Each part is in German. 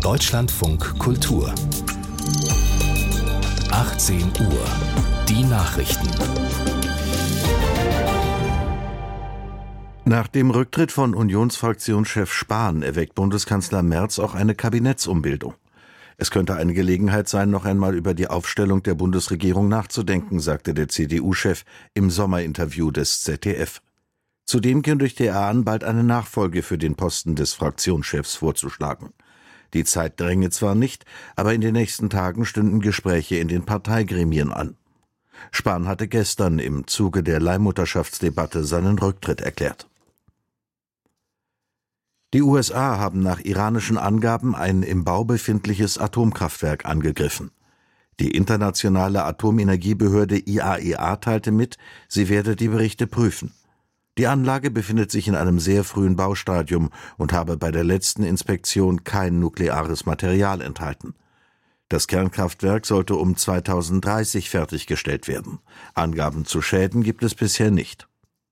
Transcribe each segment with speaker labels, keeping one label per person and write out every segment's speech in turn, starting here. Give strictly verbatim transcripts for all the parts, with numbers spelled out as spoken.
Speaker 1: Deutschlandfunk Kultur. achtzehn Uhr. Die Nachrichten.
Speaker 2: Nach dem Rücktritt von Unionsfraktionschef Spahn erweckt Bundeskanzler Merz auch eine Kabinettsumbildung. Es könnte eine Gelegenheit sein, noch einmal über die Aufstellung der Bundesregierung nachzudenken, sagte der C D U-Chef im Sommerinterview des Z D F. Zudem kündigte er an, bald eine Nachfolge für den Posten des Fraktionschefs vorzuschlagen. Die Zeit dränge zwar nicht, aber in den nächsten Tagen stünden Gespräche in den Parteigremien an. Spahn hatte gestern im Zuge der Leihmutterschaftsdebatte seinen Rücktritt erklärt. Die U S A haben nach iranischen Angaben ein im Bau befindliches Atomkraftwerk angegriffen. Die internationale Atomenergiebehörde I A E A teilte mit, sie werde die Berichte prüfen. Die Anlage befindet sich in einem sehr frühen Baustadium und habe bei der letzten Inspektion kein nukleares Material enthalten. Das Kernkraftwerk sollte um zweitausenddreißig fertiggestellt werden. Angaben zu Schäden gibt es bisher nicht.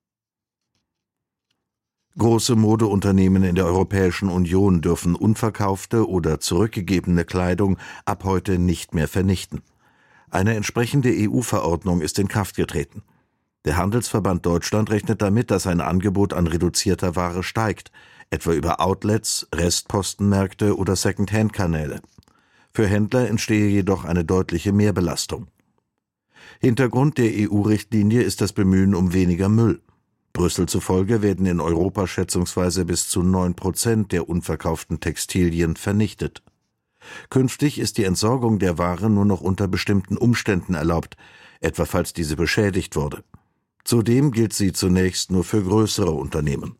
Speaker 2: Große Modeunternehmen in der Europäischen Union dürfen unverkaufte oder zurückgegebene Kleidung ab heute nicht mehr vernichten. Eine entsprechende E U-Verordnung ist in Kraft getreten. Der Handelsverband Deutschland rechnet damit, dass ein Angebot an reduzierter Ware steigt, etwa über Outlets, Restpostenmärkte oder Second-Hand-Kanäle. Für Händler entstehe jedoch eine deutliche Mehrbelastung. Hintergrund der E U-Richtlinie ist das Bemühen um weniger Müll. Brüssel zufolge werden in Europa schätzungsweise bis zu neun Prozent der unverkauften Textilien vernichtet. Künftig ist die Entsorgung der Ware nur noch unter bestimmten Umständen erlaubt, etwa falls diese beschädigt wurde. Zudem gilt sie zunächst nur für größere Unternehmen.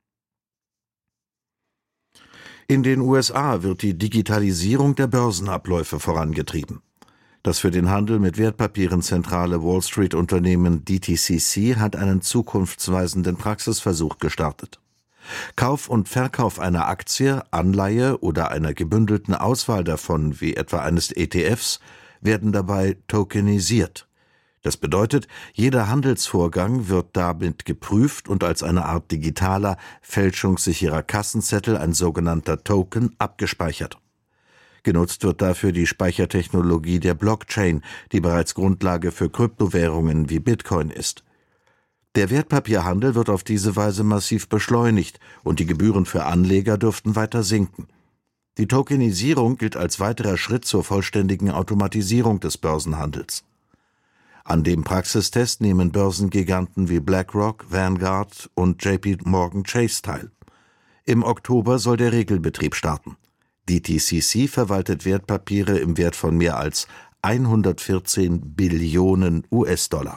Speaker 2: In den U S A wird die Digitalisierung der Börsenabläufe vorangetrieben. Das für den Handel mit Wertpapieren zentrale Wall-Street-Unternehmen D T C C hat einen zukunftsweisenden Praxisversuch gestartet. Kauf und Verkauf einer Aktie, Anleihe oder einer gebündelten Auswahl davon, wie etwa eines E T Fs, werden dabei tokenisiert. Das bedeutet, jeder Handelsvorgang wird damit geprüft und als eine Art digitaler, fälschungssicherer Kassenzettel, ein sogenannter Token, abgespeichert. Genutzt wird dafür die Speichertechnologie der Blockchain, die bereits Grundlage für Kryptowährungen wie Bitcoin ist. Der Wertpapierhandel wird auf diese Weise massiv beschleunigt und die Gebühren für Anleger dürften weiter sinken. Die Tokenisierung gilt als weiterer Schritt zur vollständigen Automatisierung des Börsenhandels. An dem Praxistest nehmen Börsengiganten wie BlackRock, Vanguard und J P Morgan Chase teil. Im Oktober soll der Regelbetrieb starten. D T C C verwaltet Wertpapiere im Wert von mehr als hundertvierzehn Billionen U S-Dollar.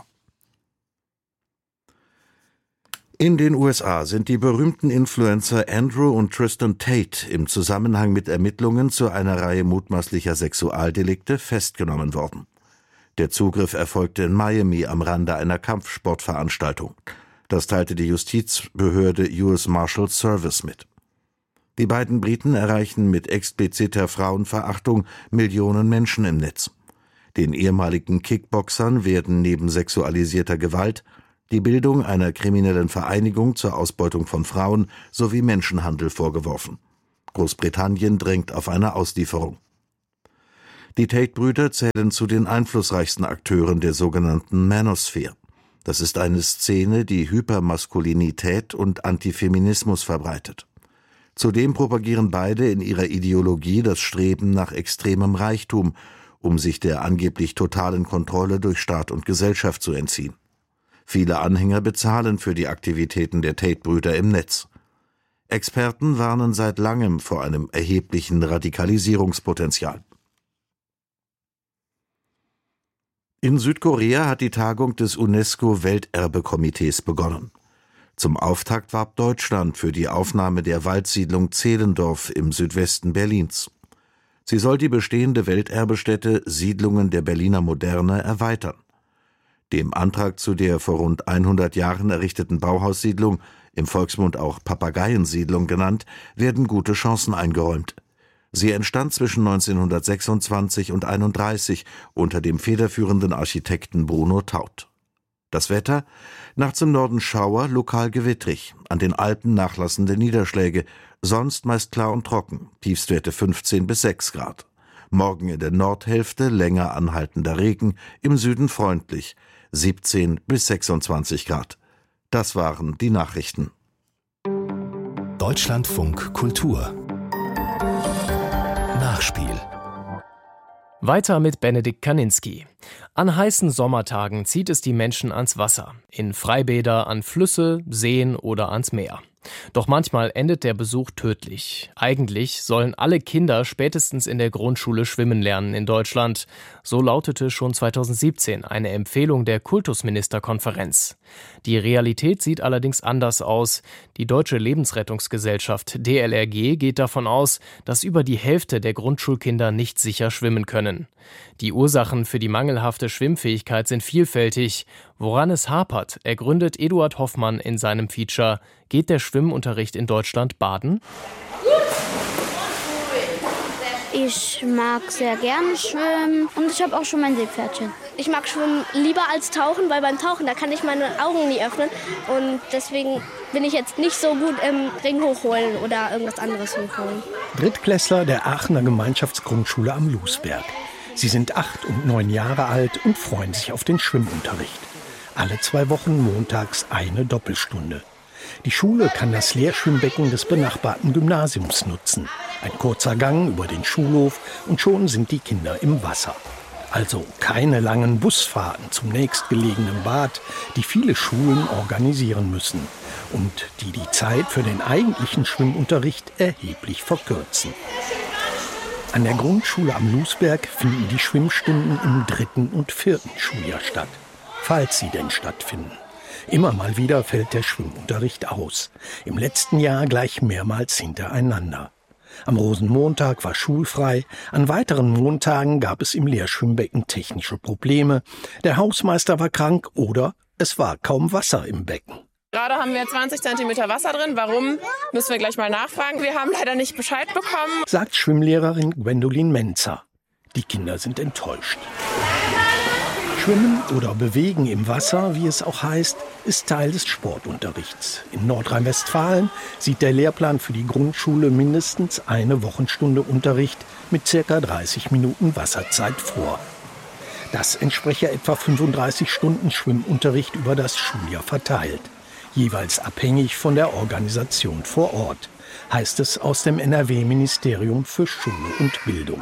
Speaker 2: In den U S A sind die berühmten Influencer Andrew und Tristan Tate im Zusammenhang mit Ermittlungen zu einer Reihe mutmaßlicher Sexualdelikte festgenommen worden. Der Zugriff erfolgte in Miami am Rande einer Kampfsportveranstaltung. Das teilte die Justizbehörde U S Marshals Service mit. Die beiden Briten erreichen mit expliziter Frauenverachtung Millionen Menschen im Netz. Den ehemaligen Kickboxern werden neben sexualisierter Gewalt die Bildung einer kriminellen Vereinigung zur Ausbeutung von Frauen sowie Menschenhandel vorgeworfen. Großbritannien drängt auf eine Auslieferung. Die Tate-Brüder zählen zu den einflussreichsten Akteuren der sogenannten Manosphere. Das ist eine Szene, die Hypermaskulinität und Antifeminismus verbreitet. Zudem propagieren beide in ihrer Ideologie das Streben nach extremem Reichtum, um sich der angeblich totalen Kontrolle durch Staat und Gesellschaft zu entziehen. Viele Anhänger bezahlen für die Aktivitäten der Tate-Brüder im Netz. Experten warnen seit langem vor einem erheblichen Radikalisierungspotenzial. In Südkorea hat die Tagung des UNESCO-Welterbekomitees begonnen. Zum Auftakt warb Deutschland für die Aufnahme der Waldsiedlung Zehlendorf im Südwesten Berlins. Sie soll die bestehende Welterbestätte Siedlungen der Berliner Moderne erweitern. Dem Antrag zu der vor rund hundert Jahren errichteten Bauhaussiedlung, im Volksmund auch Papageiensiedlung genannt, werden gute Chancen eingeräumt. Sie entstand zwischen neunzehnhundertsechsundzwanzig und einunddreißig unter dem federführenden Architekten Bruno Taut. Das Wetter? Nachts im Norden Schauer, lokal gewittrig, an den Alpen nachlassende Niederschläge, sonst meist klar und trocken, Tiefstwerte fünfzehn bis sechs Grad. Morgen in der Nordhälfte länger anhaltender Regen, im Süden freundlich, siebzehn bis sechsundzwanzig Grad. Das waren die Nachrichten.
Speaker 1: Deutschlandfunk Kultur Nachspiel.
Speaker 3: Weiter mit Benedikt Kaninski. An heißen Sommertagen zieht es die Menschen ans Wasser, in Freibäder, an Flüsse, Seen oder ans Meer. Doch manchmal endet der Besuch tödlich. Eigentlich sollen alle Kinder spätestens in der Grundschule schwimmen lernen in Deutschland. So lautete schon zweitausendsiebzehn eine Empfehlung der Kultusministerkonferenz. Die Realität sieht allerdings anders aus. Die Deutsche Lebensrettungsgesellschaft D L R G geht davon aus, dass über die Hälfte der Grundschulkinder nicht sicher schwimmen können. Die Ursachen für die mangelhafte Schwimmfähigkeit sind vielfältig. Woran es hapert, ergründet Eduard Hoffmann in seinem Feature »Geht der Schwimmunterricht in Deutschland baden?«
Speaker 4: Ich mag sehr gerne schwimmen und ich habe auch schon mein Seepferdchen.
Speaker 5: Ich mag Schwimmen lieber als Tauchen, weil beim Tauchen, da kann ich meine Augen nie öffnen. Und deswegen bin ich jetzt nicht so gut im Ring hochholen oder irgendwas anderes hochholen.
Speaker 6: Drittklässler der Aachener Gemeinschaftsgrundschule am Lusberg. Sie sind acht und neun Jahre alt und freuen sich auf den Schwimmunterricht. Alle zwei Wochen montags eine Doppelstunde. Die Schule kann das Lehrschwimmbecken des benachbarten Gymnasiums nutzen. Ein kurzer Gang über den Schulhof und schon sind die Kinder im Wasser. Also keine langen Busfahrten zum nächstgelegenen Bad, die viele Schulen organisieren müssen und die die Zeit für den eigentlichen Schwimmunterricht erheblich verkürzen. An der Grundschule am Lusberg finden die Schwimmstunden im dritten und vierten Schuljahr statt, falls sie denn stattfinden. Immer mal wieder fällt der Schwimmunterricht aus. Im letzten Jahr gleich mehrmals hintereinander. Am Rosenmontag war schulfrei. An weiteren Montagen gab es im Lehrschwimmbecken technische Probleme. Der Hausmeister war krank oder es war kaum Wasser im Becken.
Speaker 7: Gerade haben wir zwanzig Zentimeter Wasser drin. Warum, müssen wir gleich mal nachfragen. Wir haben leider nicht Bescheid bekommen,
Speaker 6: sagt Schwimmlehrerin Gwendolin Menzer. Die Kinder sind enttäuscht. Schwimmen oder Bewegen im Wasser, wie es auch heißt, ist Teil des Sportunterrichts. In Nordrhein-Westfalen sieht der Lehrplan für die Grundschule mindestens eine Wochenstunde Unterricht mit ca. dreißig Minuten Wasserzeit vor. Das entspreche etwa fünfunddreißig Stunden Schwimmunterricht über das Schuljahr verteilt, jeweils abhängig von der Organisation vor Ort, heißt es aus dem N R W-Ministerium für Schule und Bildung.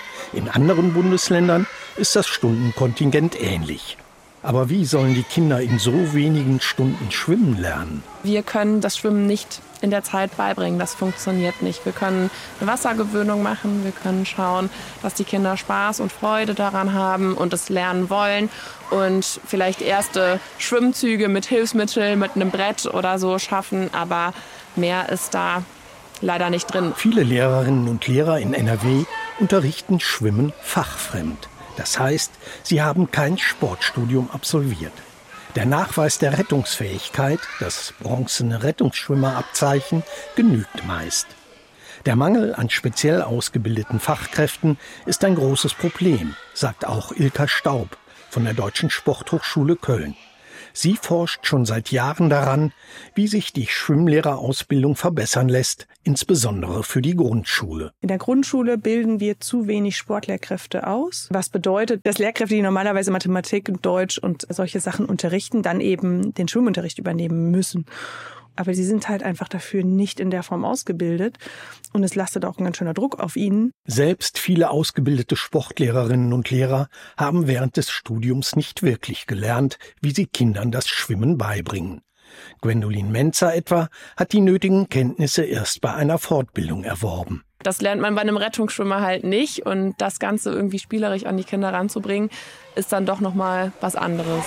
Speaker 6: In anderen Bundesländern ist das Stundenkontingent ähnlich. Aber wie sollen die Kinder in so wenigen Stunden schwimmen lernen?
Speaker 7: wir können das Schwimmen nicht in der Zeit beibringen. Das funktioniert nicht. Wir können eine Wassergewöhnung machen. Wir können schauen, dass die Kinder Spaß und Freude daran haben und es lernen wollen. Und vielleicht erste Schwimmzüge mit Hilfsmitteln, mit einem Brett oder so schaffen. Aber mehr ist da leider nicht drin.
Speaker 6: Viele Lehrerinnen und Lehrer in N R W unterrichten Schwimmen fachfremd. Das heißt, sie haben kein Sportstudium absolviert. Der Nachweis der Rettungsfähigkeit, das bronzene Rettungsschwimmerabzeichen, genügt meist. Der Mangel an speziell ausgebildeten Fachkräften ist ein großes Problem, sagt auch Ilka Staub von der Deutschen Sporthochschule Köln. Sie forscht schon seit Jahren daran, wie sich die Schwimmlehrerausbildung verbessern lässt, insbesondere für die Grundschule.
Speaker 8: In der Grundschule bilden wir zu wenig Sportlehrkräfte aus, was bedeutet, dass Lehrkräfte, die normalerweise Mathematik, Deutsch und solche Sachen unterrichten, dann eben den Schwimmunterricht übernehmen müssen. Aber sie sind halt einfach dafür nicht in der Form ausgebildet und es lastet auch ein ganz schöner Druck auf ihnen.
Speaker 6: Selbst viele ausgebildete Sportlehrerinnen und Lehrer haben während des Studiums nicht wirklich gelernt, wie sie Kindern das Schwimmen beibringen. Gwendolin Menzer etwa hat die nötigen Kenntnisse erst bei einer Fortbildung erworben.
Speaker 7: Das lernt man bei einem Rettungsschwimmer halt nicht und das Ganze irgendwie spielerisch an die Kinder ranzubringen, ist dann doch nochmal was anderes.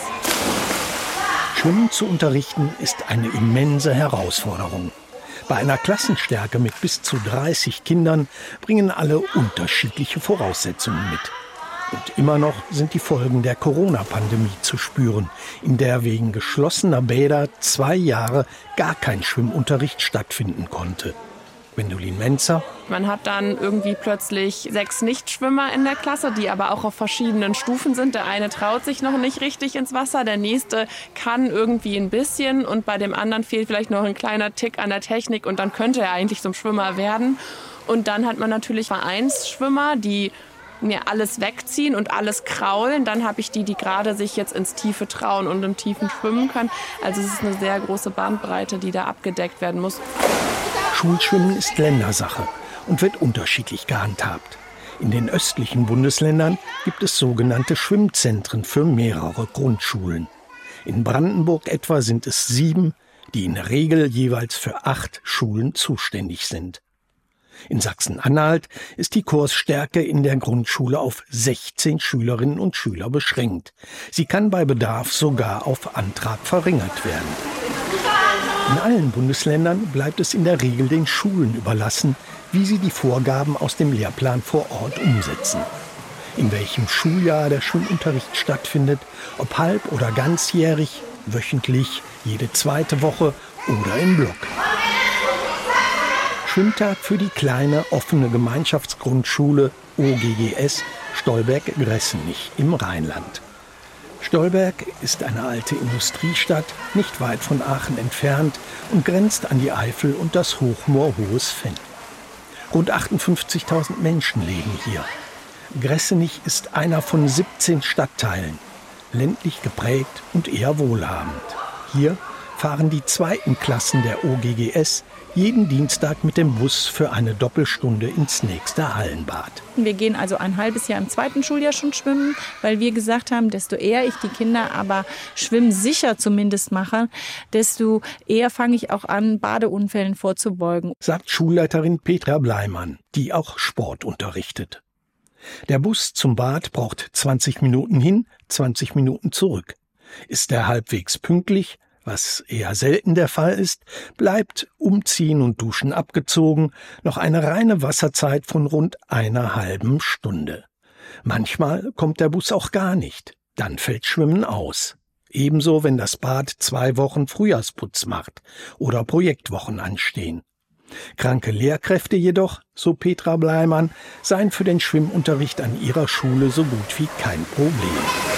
Speaker 6: Schwimmen zu unterrichten ist eine immense Herausforderung. Bei einer Klassenstärke mit bis zu dreißig Kindern bringen alle unterschiedliche Voraussetzungen mit. Und immer noch sind die Folgen der Corona-Pandemie zu spüren, in der wegen geschlossener Bäder zwei Jahre gar kein Schwimmunterricht stattfinden konnte. Gwendolin Menzer.
Speaker 7: Man hat dann irgendwie plötzlich sechs Nichtschwimmer in der Klasse, die aber auch auf verschiedenen Stufen sind. Der eine traut sich noch nicht richtig ins Wasser, der nächste kann irgendwie ein bisschen und bei dem anderen fehlt vielleicht noch ein kleiner Tick an der Technik und dann könnte er eigentlich zum Schwimmer werden. Und dann hat man natürlich Vereinsschwimmer, die mir alles wegziehen und alles kraulen. Dann habe ich die, die gerade sich jetzt ins Tiefe trauen und im Tiefen schwimmen können. Also es ist eine sehr große Bandbreite, die da abgedeckt werden muss.
Speaker 6: Schulschwimmen ist Ländersache und wird unterschiedlich gehandhabt. In den östlichen Bundesländern gibt es sogenannte Schwimmzentren für mehrere Grundschulen. In Brandenburg etwa sind es sieben, die in der Regel jeweils für acht Schulen zuständig sind. In Sachsen-Anhalt ist die Kursstärke in der Grundschule auf sechzehn Schülerinnen und Schüler beschränkt. Sie kann bei Bedarf sogar auf Antrag verringert werden. In allen Bundesländern bleibt es in der Regel den Schulen überlassen, wie sie die Vorgaben aus dem Lehrplan vor Ort umsetzen. In welchem Schuljahr der Schwimmunterricht stattfindet, ob halb- oder ganzjährig, wöchentlich, jede zweite Woche oder im Block. Schwimmtag für die kleine offene Gemeinschaftsgrundschule O G G S Stolberg-Gressenich im Rheinland. Stolberg ist eine alte Industriestadt, nicht weit von Aachen entfernt und grenzt an die Eifel und das Hochmoor Hohes-Venn. Rund achtundfünfzigtausend Menschen leben hier. Gressenich ist einer von siebzehn Stadtteilen, ländlich geprägt und eher wohlhabend. Hier fahren die zweiten Klassen der O G G S jeden Dienstag mit dem Bus für eine Doppelstunde ins nächste Hallenbad.
Speaker 9: Wir gehen also ein halbes Jahr im zweiten Schuljahr schon schwimmen, weil wir gesagt haben, desto eher ich die Kinder aber schwimmsicher zumindest mache, desto eher fange ich auch an, Badeunfällen vorzubeugen.
Speaker 6: Sagt Schulleiterin Petra Bleimann, die auch Sport unterrichtet. Der Bus zum Bad braucht zwanzig Minuten hin, zwanzig Minuten zurück. Ist er halbwegs pünktlich, was eher selten der Fall ist, bleibt Umziehen und Duschen abgezogen noch eine reine Wasserzeit von rund einer halben Stunde. Manchmal kommt der Bus auch gar nicht, dann fällt Schwimmen aus. Ebenso, wenn das Bad zwei Wochen Frühjahrsputz macht oder Projektwochen anstehen. Kranke Lehrkräfte jedoch, so Petra Bleimann, seien für den Schwimmunterricht an ihrer Schule so gut wie kein Problem.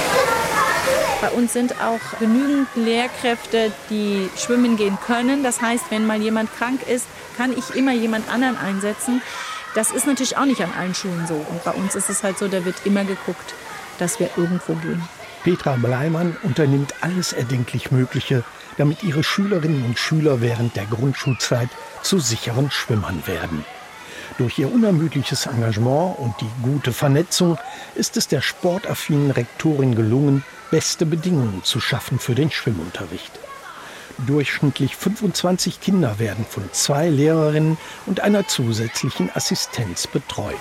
Speaker 9: Bei uns sind auch genügend Lehrkräfte, die schwimmen gehen können. Das heißt, wenn mal jemand krank ist, kann ich immer jemand anderen einsetzen. Das ist natürlich auch nicht an allen Schulen so. Und bei uns ist es halt so, da wird immer geguckt, dass wir irgendwo gehen.
Speaker 6: Petra Bleimann unternimmt alles erdenklich Mögliche, damit ihre Schülerinnen und Schüler während der Grundschulzeit zu sicheren Schwimmern werden. Durch ihr unermüdliches Engagement und die gute Vernetzung ist es der sportaffinen Rektorin gelungen, beste Bedingungen zu schaffen für den Schwimmunterricht. Durchschnittlich fünfundzwanzig Kinder werden von zwei Lehrerinnen und einer zusätzlichen Assistenz betreut.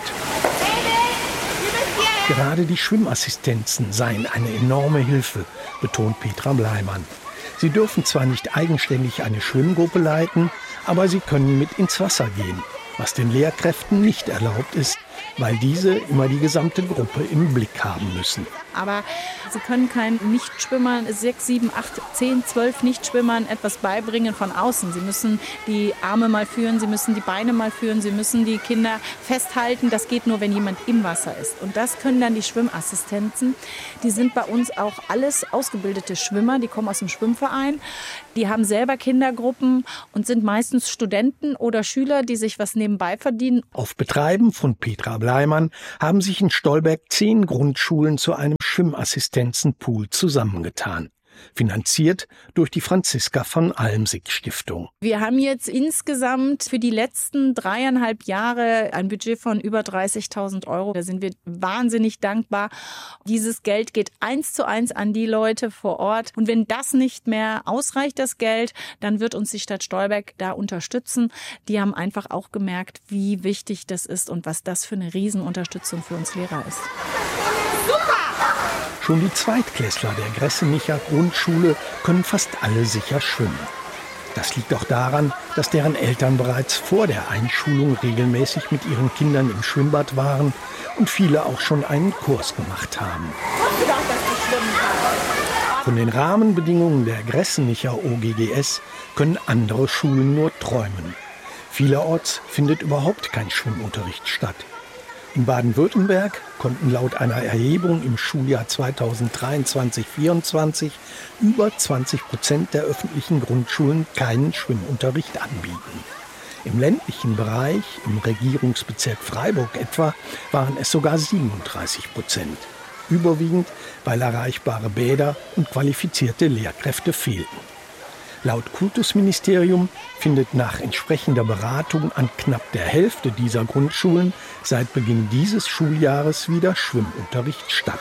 Speaker 6: Gerade die Schwimmassistenzen seien eine enorme Hilfe, betont Petra Bleimann. Sie dürfen zwar nicht eigenständig eine Schwimmgruppe leiten, aber sie können mit ins Wasser gehen, was den Lehrkräften nicht erlaubt ist, weil diese immer die gesamte Gruppe im Blick haben müssen.
Speaker 9: Aber sie können keinen Nichtschwimmern, sechs, sieben, acht, zehn, zwölf Nichtschwimmern etwas beibringen von außen. Sie müssen die Arme mal führen, sie müssen die Beine mal führen, sie müssen die Kinder festhalten. Das geht nur, wenn jemand im Wasser ist. Und das können dann die Schwimmassistenzen. Die sind bei uns auch alles ausgebildete Schwimmer, die kommen aus dem Schwimmverein. Die haben selber Kindergruppen und sind meistens Studenten oder Schüler, die sich was nebenbei verdienen.
Speaker 6: Auf Betreiben von Petra Bleimann haben sich in Stolberg zehn Grundschulen zu einem Schwimmassistenzenpool zusammengetan. Finanziert durch die Franziska von Almsick Stiftung.
Speaker 9: Wir haben jetzt insgesamt für die letzten dreieinhalb Jahre ein Budget von über dreißigtausend Euro. Da sind wir wahnsinnig dankbar. Dieses Geld geht eins zu eins an die Leute vor Ort. Und wenn das nicht mehr ausreicht, das Geld, dann wird uns die Stadt Stolberg da unterstützen. Die haben einfach auch gemerkt, wie wichtig das ist und was das für eine Riesenunterstützung für uns Lehrer ist.
Speaker 6: Schon die Zweitklässler der Gressenicher Grundschule können fast alle sicher schwimmen. Das liegt auch daran, dass deren Eltern bereits vor der Einschulung regelmäßig mit ihren Kindern im Schwimmbad waren und viele auch schon einen Kurs gemacht haben. Von den Rahmenbedingungen der Gressenicher O G G S können andere Schulen nur träumen. Vielerorts findet überhaupt kein Schwimmunterricht statt. In Baden-Württemberg konnten laut einer Erhebung im Schuljahr zweitausenddreiundzwanzig vierundzwanzig über zwanzig Prozent der öffentlichen Grundschulen keinen Schwimmunterricht anbieten. Im ländlichen Bereich, im Regierungsbezirk Freiburg etwa, waren es sogar siebenunddreißig Prozent. Überwiegend, weil erreichbare Bäder und qualifizierte Lehrkräfte fehlten. Laut Kultusministerium findet nach entsprechender Beratung an knapp der Hälfte dieser Grundschulen seit Beginn dieses Schuljahres wieder Schwimmunterricht statt.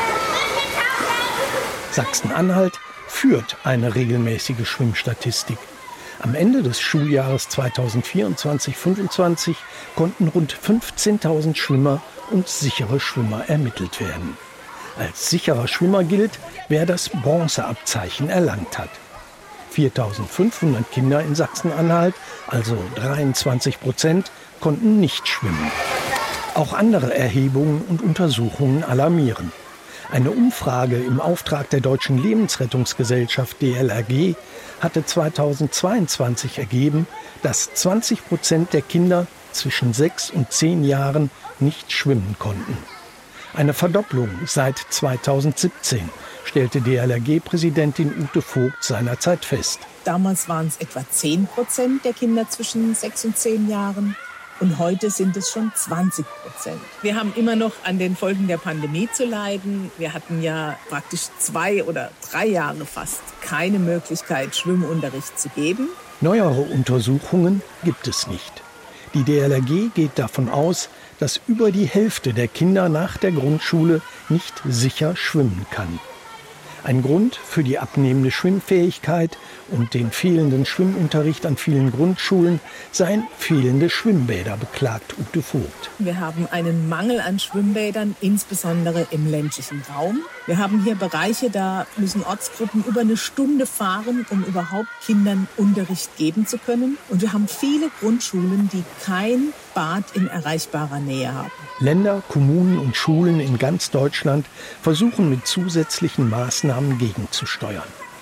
Speaker 6: Sachsen-Anhalt führt eine regelmäßige Schwimmstatistik. Am Ende des Schuljahres zweitausendvierundzwanzig fünfundzwanzig konnten rund fünfzehntausend Schwimmer und sichere Schwimmer ermittelt werden. Als sicherer Schwimmer gilt, wer das Bronzeabzeichen erlangt hat. viertausendfünfhundert Kinder in Sachsen-Anhalt, also dreiundzwanzig Prozent, konnten nicht schwimmen. Auch andere Erhebungen und Untersuchungen alarmieren. Eine Umfrage im Auftrag der Deutschen Lebensrettungsgesellschaft D L R G hatte zweitausendzweiundzwanzig ergeben, dass zwanzig Prozent der Kinder zwischen sechs und zehn Jahren nicht schwimmen konnten. Eine Verdopplung seit zweitausendsiebzehn, stellte D L R G-Präsidentin Ute Vogt seinerzeit fest.
Speaker 10: Damals waren es etwa zehn Prozent der Kinder zwischen sechs und zehn Jahren und heute sind es schon zwanzig Prozent. Wir haben immer noch an den Folgen der Pandemie zu leiden. Wir hatten ja praktisch zwei oder drei Jahre fast keine Möglichkeit, Schwimmunterricht zu geben.
Speaker 6: Neuere Untersuchungen gibt es nicht. Die D L R G geht davon aus, dass über die Hälfte der Kinder nach der Grundschule nicht sicher schwimmen kann. Ein Grund für die abnehmende Schwimmfähigkeit und den fehlenden Schwimmunterricht an vielen Grundschulen seien fehlende Schwimmbäder, beklagt Ute Vogt.
Speaker 10: Wir haben einen Mangel an Schwimmbädern, insbesondere im ländlichen Raum. Wir haben hier Bereiche, da müssen Ortsgruppen über eine Stunde fahren, um überhaupt Kindern Unterricht geben zu können. Und wir haben viele Grundschulen, die kein Bad in erreichbarer Nähe haben.
Speaker 6: Länder, Kommunen und Schulen in ganz Deutschland versuchen mit zusätzlichen Maßnahmen gegenzusteuern.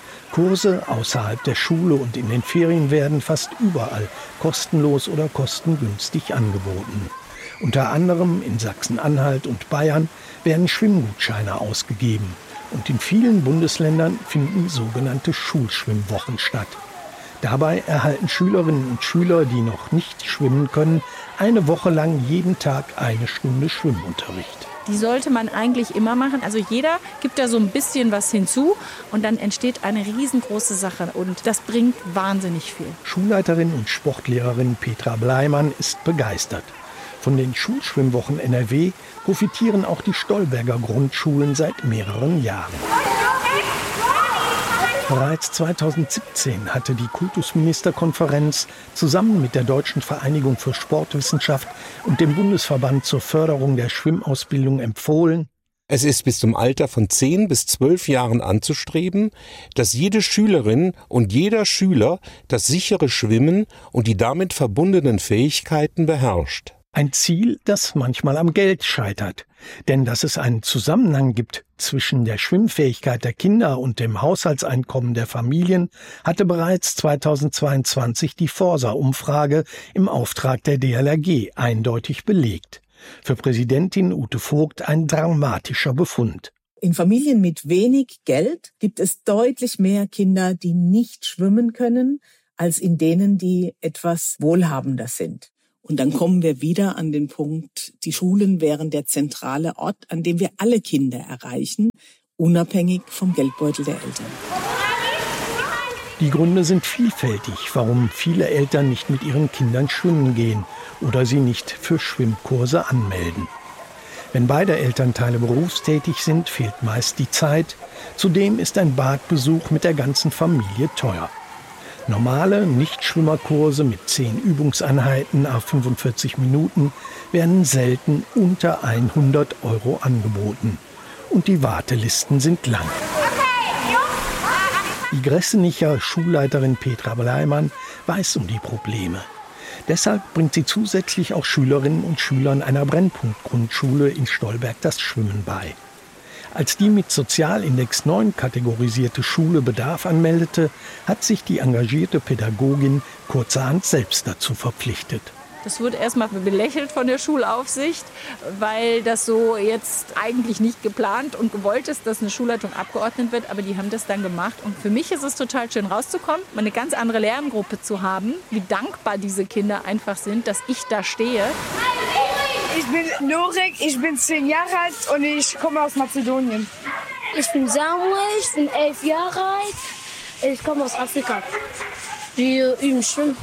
Speaker 6: Kurse außerhalb der Schule und in den Ferien werden fast überall kostenlos oder kostengünstig angeboten. Unter anderem in Sachsen-Anhalt und Bayern werden Schwimmgutscheine ausgegeben. Und in vielen Bundesländern finden sogenannte Schulschwimmwochen statt. Dabei erhalten Schülerinnen und Schüler, die noch nicht schwimmen können, eine Woche lang jeden Tag eine Stunde Schwimmunterricht.
Speaker 9: Die sollte man eigentlich immer machen. Also jeder gibt da so ein bisschen was hinzu und dann entsteht eine riesengroße Sache und das bringt wahnsinnig viel.
Speaker 6: Schulleiterin und Sportlehrerin Petra Bleimann ist begeistert. Von den Schulschwimmwochen N R W profitieren auch die Stolberger Grundschulen seit mehreren Jahren. Bereits zweitausendsiebzehn hatte die Kultusministerkonferenz zusammen mit der Deutschen Vereinigung für Sportwissenschaft und dem Bundesverband zur Förderung der Schwimmausbildung empfohlen:
Speaker 11: Es ist bis zum Alter von zehn bis zwölf Jahren anzustreben, dass jede Schülerin und jeder Schüler das sichere Schwimmen und die damit verbundenen Fähigkeiten beherrscht.
Speaker 6: Ein Ziel, das manchmal am Geld scheitert. Denn dass es einen Zusammenhang gibt zwischen der Schwimmfähigkeit der Kinder und dem Haushaltseinkommen der Familien, hatte bereits zweitausendzweiundzwanzig die Forsa-Umfrage im Auftrag der D L R G eindeutig belegt. Für Präsidentin Ute Vogt ein dramatischer Befund.
Speaker 10: In Familien mit wenig Geld gibt es deutlich mehr Kinder, die nicht schwimmen können, als in denen, die etwas wohlhabender sind. Und dann kommen wir wieder an den Punkt, die Schulen wären der zentrale Ort, an dem wir alle Kinder erreichen, unabhängig vom Geldbeutel der Eltern.
Speaker 6: Die Gründe sind vielfältig, warum viele Eltern nicht mit ihren Kindern schwimmen gehen oder sie nicht für Schwimmkurse anmelden. Wenn beide Elternteile berufstätig sind, fehlt meist die Zeit. Zudem ist ein Badbesuch mit der ganzen Familie teuer. Normale Nichtschwimmerkurse mit zehn Übungseinheiten à fünfundvierzig Minuten werden selten unter hundert Euro angeboten. Und die Wartelisten sind lang. Die Gressenicher Schulleiterin Petra Bleimann weiß um die Probleme. Deshalb bringt sie zusätzlich auch Schülerinnen und Schülern einer Brennpunkt-Grundschule in Stolberg das Schwimmen bei. Als die mit Sozialindex neun kategorisierte Schule Bedarf anmeldete, hat sich die engagierte Pädagogin kurzerhand selbst dazu verpflichtet.
Speaker 9: Das wurde erstmal belächelt von der Schulaufsicht, weil das so jetzt eigentlich nicht geplant und gewollt ist, dass eine Schulleitung abgeordnet wird. Aber die haben das dann gemacht. Und für mich ist es total schön rauszukommen, mal eine ganz andere Lerngruppe zu haben, wie dankbar diese Kinder einfach sind, dass ich da stehe.
Speaker 12: Ich bin Norek, ich bin zehn Jahre alt und ich komme aus Mazedonien.
Speaker 5: Ich bin Samuel, ich bin elf Jahre alt. Ich komme aus Afrika. Wir üben Schwimmen.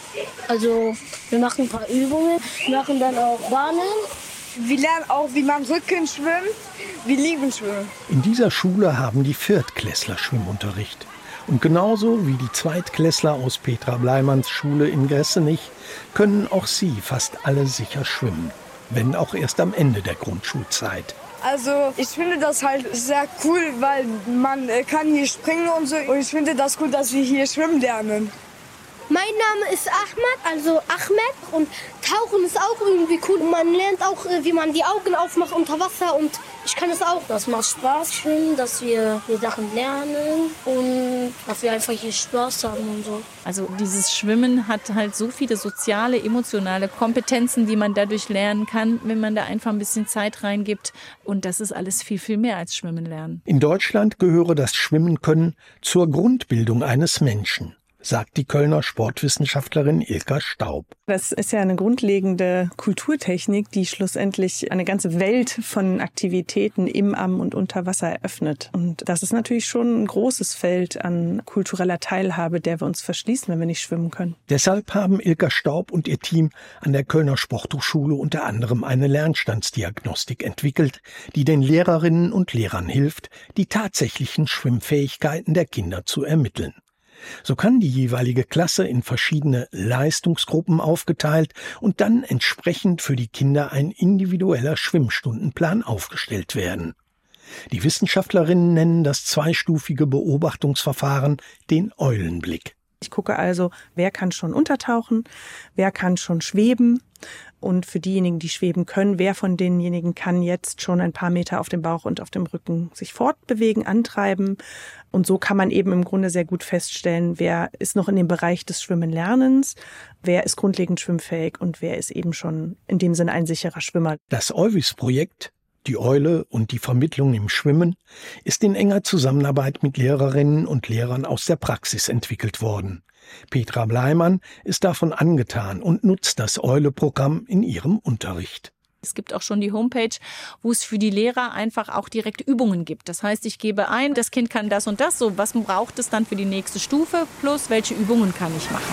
Speaker 5: Also wir machen ein paar Übungen, wir machen dann auch Bahnen.
Speaker 12: Wir lernen auch, wie man Rücken schwimmt. Wir lieben Schwimmen.
Speaker 6: In dieser Schule haben die Viertklässler Schwimmunterricht. Und genauso wie die Zweitklässler aus Petra Bleimanns Schule in Gressenich können auch sie fast alle sicher schwimmen. Wenn auch erst am Ende der Grundschulzeit.
Speaker 12: Also ich finde das halt sehr cool, weil man kann hier springen und so. Und ich finde das gut, dass wir hier schwimmen lernen.
Speaker 5: Mein Name ist Ahmad, also Ahmed. Und Tauchen ist auch irgendwie cool. Man lernt auch, wie man die Augen aufmacht unter Wasser. Und ich kann es auch. Das macht Spaß, schwimmen, dass wir hier Sachen lernen und dass wir einfach hier Spaß haben und so.
Speaker 9: Also dieses Schwimmen hat halt so viele soziale, emotionale Kompetenzen, die man dadurch lernen kann, wenn man da einfach ein bisschen Zeit reingibt. Und das ist alles viel, viel mehr als Schwimmen lernen.
Speaker 6: In Deutschland gehöre das Schwimmen können zur Grundbildung eines Menschen, sagt die Kölner Sportwissenschaftlerin Ilka Staub.
Speaker 8: Das ist ja eine grundlegende Kulturtechnik, die schlussendlich eine ganze Welt von Aktivitäten im, am und unter Wasser eröffnet. Und das ist natürlich schon ein großes Feld an kultureller Teilhabe, der wir uns verschließen, wenn wir nicht schwimmen können.
Speaker 6: Deshalb haben Ilka Staub und ihr Team an der Kölner Sporthochschule unter anderem eine Lernstandsdiagnostik entwickelt, die den Lehrerinnen und Lehrern hilft, die tatsächlichen Schwimmfähigkeiten der Kinder zu ermitteln. So kann die jeweilige Klasse in verschiedene Leistungsgruppen aufgeteilt und dann entsprechend für die Kinder ein individueller Schwimmstundenplan aufgestellt werden. Die Wissenschaftlerinnen nennen das zweistufige Beobachtungsverfahren den Eulenblick.
Speaker 8: Ich gucke also, wer kann schon untertauchen, wer kann schon schweben. Und für diejenigen, die schweben können, wer von denjenigen kann jetzt schon ein paar Meter auf dem Bauch und auf dem Rücken sich fortbewegen, antreiben. Und so kann man eben im Grunde sehr gut feststellen, wer ist noch in dem Bereich des Schwimmenlernens, wer ist grundlegend schwimmfähig und wer ist eben schon in dem Sinne ein sicherer Schwimmer.
Speaker 6: Das Euvis-Projekt, die Eule und die Vermittlung im Schwimmen, ist in enger Zusammenarbeit mit Lehrerinnen und Lehrern aus der Praxis entwickelt worden. Petra Bleimann ist davon angetan und nutzt das Eule-Programm in ihrem Unterricht.
Speaker 9: Es gibt auch schon die Homepage, wo es für die Lehrer einfach auch direkt Übungen gibt. Das heißt, ich gebe ein, das Kind kann das und das, so was braucht es dann für die nächste Stufe, plus welche Übungen kann ich machen.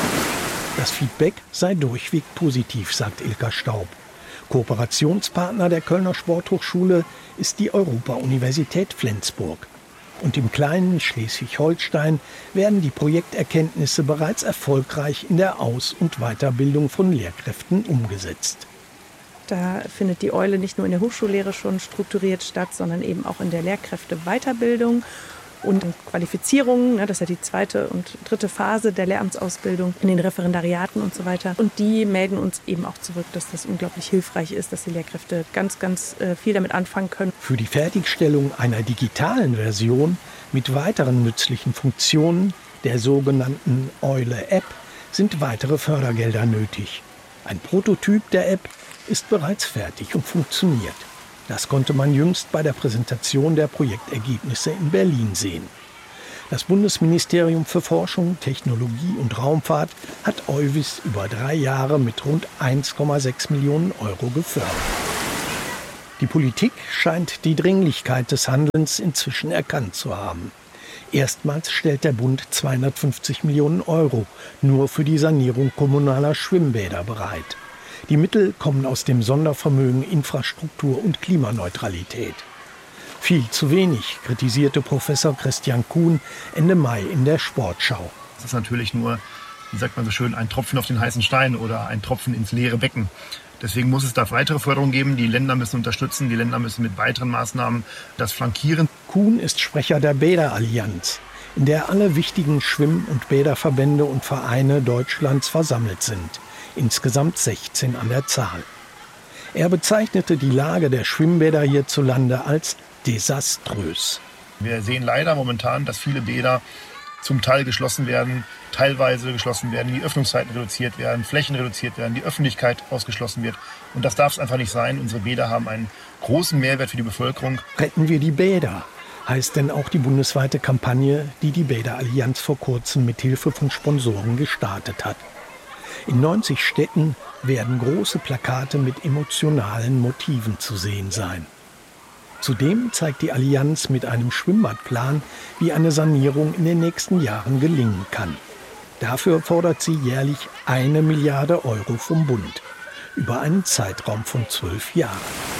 Speaker 6: Das Feedback sei durchweg positiv, sagt Ilka Staub. Kooperationspartner der Kölner Sporthochschule ist die Europa-Universität Flensburg. Und im kleinen Schleswig-Holstein werden die Projekterkenntnisse bereits erfolgreich in der Aus- und Weiterbildung von Lehrkräften umgesetzt.
Speaker 8: Da findet die Eule nicht nur in der Hochschullehre schon strukturiert statt, sondern eben auch in der Lehrkräfteweiterbildung und in Qualifizierungen. Das ist ja die zweite und dritte Phase der Lehramtsausbildung, in den Referendariaten und so weiter. Und die melden uns eben auch zurück, dass das unglaublich hilfreich ist, dass die Lehrkräfte ganz, ganz viel damit anfangen können.
Speaker 6: Für die Fertigstellung einer digitalen Version mit weiteren nützlichen Funktionen, der sogenannten Eule-App, sind weitere Fördergelder nötig. Ein Prototyp der App ist bereits fertig und funktioniert. Das konnte man jüngst bei der Präsentation der Projektergebnisse in Berlin sehen. Das Bundesministerium für Forschung, Technologie und Raumfahrt hat Euvis über drei Jahre mit rund eins Komma sechs Millionen Euro gefördert. Die Politik scheint die Dringlichkeit des Handelns inzwischen erkannt zu haben. Erstmals stellt der Bund zweihundertfünfzig Millionen Euro nur für die Sanierung kommunaler Schwimmbäder bereit. Die Mittel kommen aus dem Sondervermögen Infrastruktur und Klimaneutralität. Viel zu wenig, kritisierte Professor Christian Kuhn Ende Mai in der Sportschau.
Speaker 13: Das ist natürlich nur, wie sagt man so schön, ein Tropfen auf den heißen Stein oder ein Tropfen ins leere Becken. Deswegen muss es da weitere Förderung geben. Die Länder müssen unterstützen, die Länder müssen mit weiteren Maßnahmen das flankieren.
Speaker 6: Kuhn ist Sprecher der Bäderallianz, in der alle wichtigen Schwimm- und Bäderverbände und Vereine Deutschlands versammelt sind. Insgesamt sechzehn an der Zahl. Er bezeichnete die Lage der Schwimmbäder hierzulande als desaströs.
Speaker 13: Wir sehen leider momentan, dass viele Bäder zum Teil geschlossen werden, teilweise geschlossen werden, die Öffnungszeiten reduziert werden, Flächen reduziert werden, die Öffentlichkeit ausgeschlossen wird. Und das darf es einfach nicht sein. Unsere Bäder haben einen großen Mehrwert für die Bevölkerung.
Speaker 6: Retten wir die Bäder, heißt denn auch die bundesweite Kampagne, die die Bäderallianz vor kurzem mit Hilfe von Sponsoren gestartet hat. In neunzig Städten werden große Plakate mit emotionalen Motiven zu sehen sein. Zudem zeigt die Allianz mit einem Schwimmbadplan, wie eine Sanierung in den nächsten Jahren gelingen kann. Dafür fordert sie jährlich eine Milliarde Euro vom Bund, über einen Zeitraum von zwölf Jahren.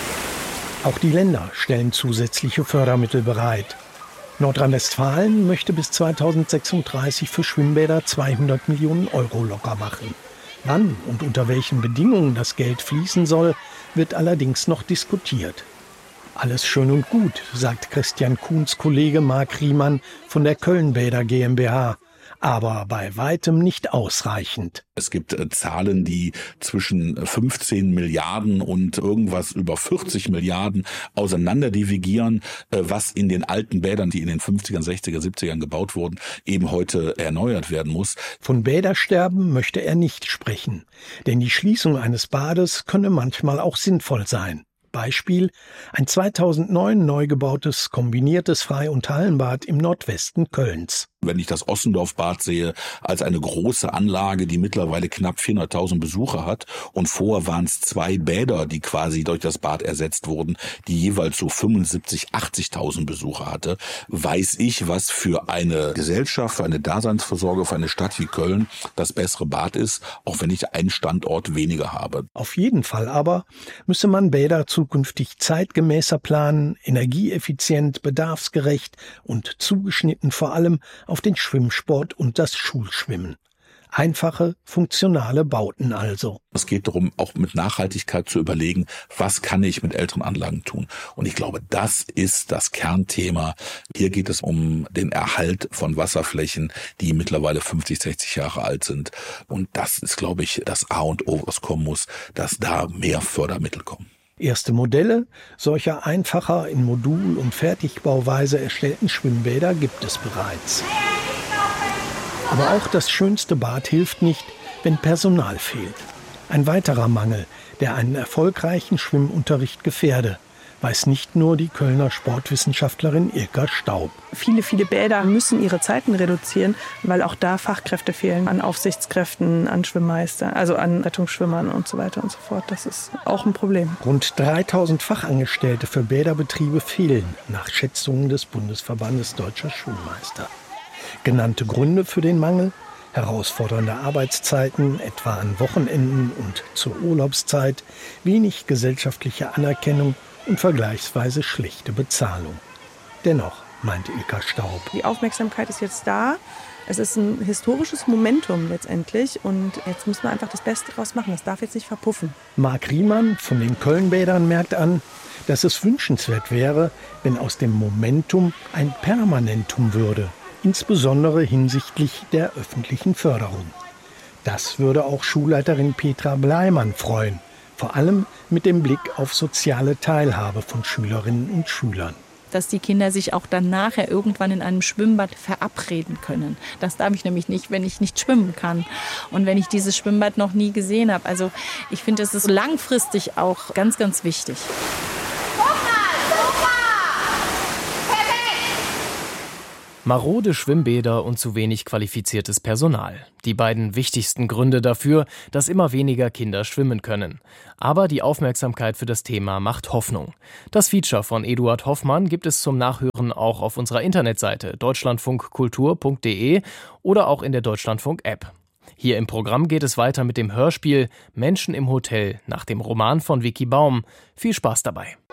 Speaker 6: Auch die Länder stellen zusätzliche Fördermittel bereit. Nordrhein-Westfalen möchte bis zweitausendsechsunddreißig für Schwimmbäder zweihundert Millionen Euro locker machen. Wann und unter welchen Bedingungen das Geld fließen soll, wird allerdings noch diskutiert. Alles schön und gut, sagt Christian Kuhns Kollege Marc Riemann von der Köln-Bäder GmbH. Aber bei weitem nicht ausreichend.
Speaker 14: Es gibt äh, Zahlen, die zwischen fünfzehn Milliarden und irgendwas über vierzig Milliarden auseinanderdivigieren, äh, was in den alten Bädern, die in den fünfzigern, sechziger, siebzigern gebaut wurden, eben heute erneuert werden muss.
Speaker 6: Von Bädersterben möchte er nicht sprechen, denn die Schließung eines Bades könne manchmal auch sinnvoll sein. Beispiel: ein zweitausendneun neu gebautes kombiniertes Frei- und Hallenbad im Nordwesten Kölns.
Speaker 14: Wenn ich das Ossendorf-Bad sehe, als eine große Anlage, die mittlerweile knapp vierhunderttausend Besucher hat, und vorher waren es zwei Bäder, die quasi durch das Bad ersetzt wurden, die jeweils so fünfundsiebzig, achtzigtausend Besucher hatte, weiß ich, was für eine Gesellschaft, für eine Daseinsvorsorge, für eine Stadt wie Köln das bessere Bad ist, auch wenn ich einen Standort weniger habe.
Speaker 6: Auf jeden Fall aber müsse man Bäder zukünftig zeitgemäßer planen, energieeffizient, bedarfsgerecht und zugeschnitten vor allem auf den Schwimmsport und das Schulschwimmen. Einfache, funktionale Bauten also.
Speaker 14: Es geht darum, auch mit Nachhaltigkeit zu überlegen, was kann ich mit älteren Anlagen tun. Und ich glaube, das ist das Kernthema. Hier geht es um den Erhalt von Wasserflächen, die mittlerweile fünfzig, sechzig Jahre alt sind. Und das ist, glaube ich, das A und O, was kommen muss, dass da mehr Fördermittel kommen.
Speaker 6: Erste Modelle solcher einfacher in Modul- und Fertigbauweise erstellten Schwimmbäder gibt es bereits. Aber auch das schönste Bad hilft nicht, wenn Personal fehlt. Ein weiterer Mangel, der einen erfolgreichen Schwimmunterricht gefährde, weiß nicht nur die Kölner Sportwissenschaftlerin Ilka Staub.
Speaker 8: Viele, viele Bäder müssen ihre Zeiten reduzieren, weil auch da Fachkräfte fehlen, an Aufsichtskräften, an Schwimmmeistern, also an Rettungsschwimmern und so weiter und so fort. Das ist auch ein Problem.
Speaker 6: Rund dreitausend Fachangestellte für Bäderbetriebe fehlen, nach Schätzungen des Bundesverbandes Deutscher Schulmeister. Genannte Gründe für den Mangel: herausfordernde Arbeitszeiten, etwa an Wochenenden und zur Urlaubszeit, wenig gesellschaftliche Anerkennung und vergleichsweise schlechte Bezahlung. Dennoch, meint Ilka Staub,
Speaker 8: die Aufmerksamkeit ist jetzt da. Es ist ein historisches Momentum letztendlich und jetzt müssen wir einfach das Beste daraus machen. Das darf jetzt nicht verpuffen.
Speaker 6: Marc Riemann von den Köln-Bädern merkt an, dass es wünschenswert wäre, wenn aus dem Momentum ein Permanentum würde, insbesondere hinsichtlich der öffentlichen Förderung. Das würde auch Schulleiterin Petra Bleimann freuen. Vor allem mit dem Blick auf soziale Teilhabe von Schülerinnen und Schülern.
Speaker 9: Dass die Kinder sich auch dann nachher irgendwann in einem Schwimmbad verabreden können. Das darf ich nämlich nicht, wenn ich nicht schwimmen kann. Und wenn ich dieses Schwimmbad noch nie gesehen habe. Also ich finde, das ist langfristig auch ganz, ganz wichtig.
Speaker 3: Marode Schwimmbäder und zu wenig qualifiziertes Personal. Die beiden wichtigsten Gründe dafür, dass immer weniger Kinder schwimmen können. Aber die Aufmerksamkeit für das Thema macht Hoffnung. Das Feature von Eduard Hoffmann gibt es zum Nachhören auch auf unserer Internetseite deutschlandfunkkultur punkt de oder auch in der Deutschlandfunk-App. Hier im Programm geht es weiter mit dem Hörspiel Menschen im Hotel nach dem Roman von Vicky Baum. Viel Spaß dabei.